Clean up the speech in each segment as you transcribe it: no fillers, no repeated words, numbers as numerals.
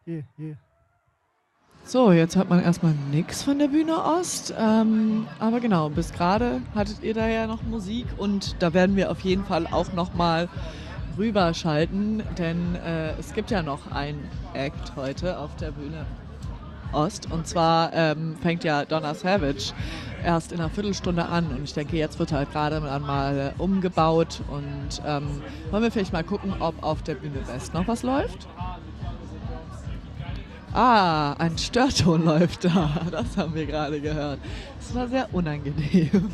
So, jetzt hört man erstmal nichts von der Bühne Ost. Aber genau, bis gerade hattet ihr da ja noch Musik und da werden wir auf jeden Fall auch nochmal rüberschalten, denn es gibt ja noch ein Act heute auf der Bühne Ost und zwar fängt ja Donna Savage erst in einer Viertelstunde an und ich denke, jetzt wird halt gerade mal umgebaut und wollen wir vielleicht mal gucken, ob auf der Bühne West noch was läuft? Ah, ein Störton läuft da. Das haben wir gerade gehört. Das war sehr unangenehm.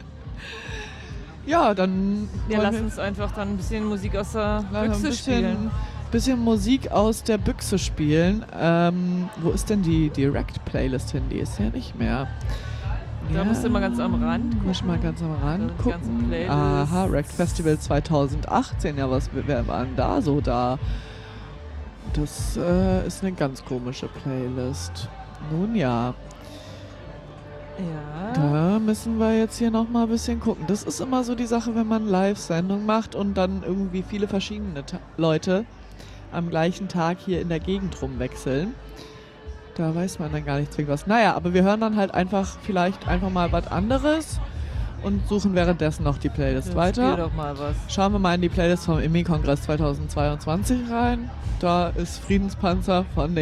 Ja, dann Wir wollen lassen uns einfach dann ein bisschen Musik aus der Büchse spielen. bisschen Musik aus der Büchse spielen. Wo ist denn die Direct-Playlist hin? Die ist ja nicht mehr. Da musst du mal ganz am Rand gucken. Muss ich mal ganz am Rand Die ganzen gucken. Playlists. Aha, Rect Festival 2018. Ja, wer war denn da so da? Das ist eine ganz komische Playlist. Nun ja. Ja. Da müssen wir jetzt hier nochmal ein bisschen gucken. Das ist immer so die Sache, wenn man Live-Sendung macht und dann irgendwie viele verschiedene Leute am gleichen Tag hier in der Gegend rumwechseln. Da weiß man dann gar nicht zwingend was. Naja, aber wir hören dann halt vielleicht einfach mal was anderes und suchen währenddessen noch die Playlist weiter. Spiel doch mal was. Schauen wir mal in die Playlist vom IMI-Kongress 2022 rein. Da ist Friedenspanzer von